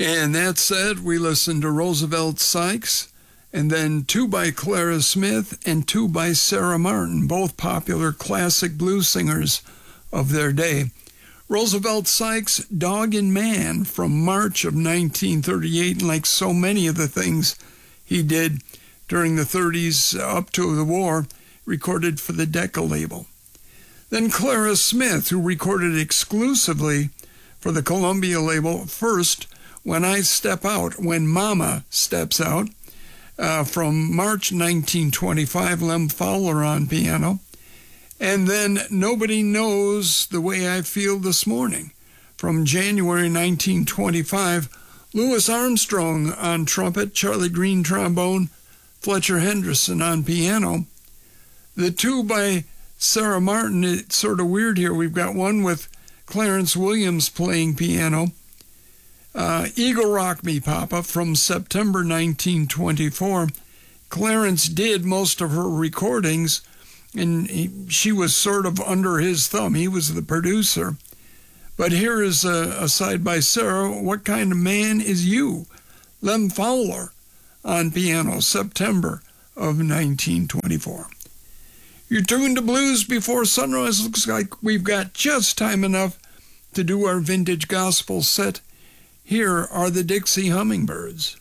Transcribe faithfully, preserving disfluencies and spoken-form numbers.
And that said, we listened to Roosevelt Sykes, and then two by Clara Smith and two by Sarah Martin, both popular classic blues singers of their day. Roosevelt Sykes' Doggin' Man from March of nineteen thirty-eight, and like so many of the things he did during the thirties up to the war, recorded for the Decca label. Then Clara Smith, who recorded exclusively for the Columbia label, first, When I Step Out, When Mama Steps Out, uh, from March nineteen twenty-five, Lem Fowler on piano. And then Nobody Knows the Way I Feel This Morning, from January nineteen twenty-five, Louis Armstrong on trumpet, Charlie Green trombone, Fletcher Henderson on piano. The two by Sarah Martin, it's sort of weird here. We've got one with Clarence Williams playing piano. Uh, Eagle Rock Me Papa from September nineteen twenty-four. Clarence did most of her recordings, and he, she was sort of under his thumb. He was the producer. But here is a, a side by Sarah, What Kind of Man Is You? Lem Fowler on piano, September of nineteen twenty-four. You're tuned to Blues Before Sunrise. Looks like we've got just time enough to do our vintage gospel set. Here are the Dixie Hummingbirds.